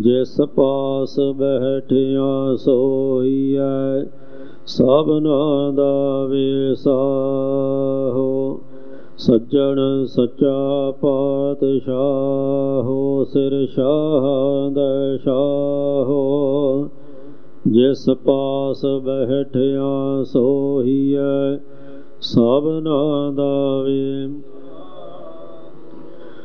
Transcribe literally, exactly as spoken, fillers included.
ਜਿਸ ਪਾਸ ਬੈਠਿਆ ਸੋਈਐ ਸਭਨਾ ਦਾ ਵਿਸਾਹੋ। ਸੱਜਣ ਸੱਚਾ ਪਾਤਸ਼ਾਹੋ ਸਿਰ ਸ਼ਾਹ ਦਾ ਸ਼ਾਹੋ। ਜਿਸ ਪਾਸ ਬੈਠਿਆ ਸੋਈਐ ਸਭਨਾ ਦਾ ਵਿਸਾਹੋ।